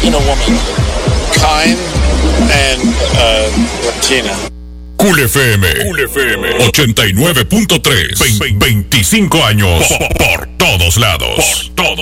Filipino woman, kind and Latina. Cool FM 89.3, 25 años por todos lados.